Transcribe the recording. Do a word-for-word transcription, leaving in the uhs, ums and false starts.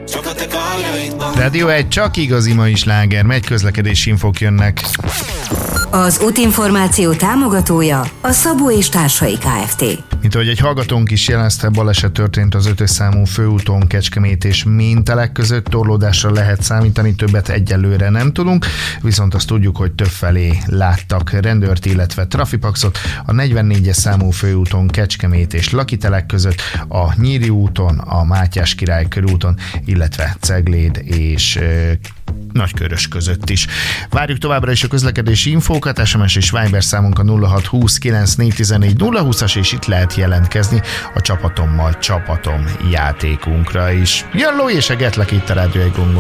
Rádió egy, csak igazi mai sláger, megy, közlekedési infók jönnek. Az útinformáció támogatója a Szabó és Társai Kft. Mint ahogy egy hallgatónk is jelezte, baleset történt az ötös számú főúton Kecskemét és Mintelek között, torlódásra lehet számítani, többet egyelőre nem tudunk, viszont azt tudjuk, hogy többfelé láttak rendőrt, illetve trafipaxot a negyvennégyes számú főúton Kecskemét és Lakitelek között, a Nyíri úton, a Mátyás Király körúton, illetve Cegléd és Nagykörös között is. Várjuk továbbra is a közlekedési infókat, es em es és Viber számunk a nulla hat húsz kilenc négy tizennégy nulla húszas, és itt lehet jelentkezni a Csapatommal Csapatom játékunkra is. Jön Ló és a Getlek itt a Rádió egy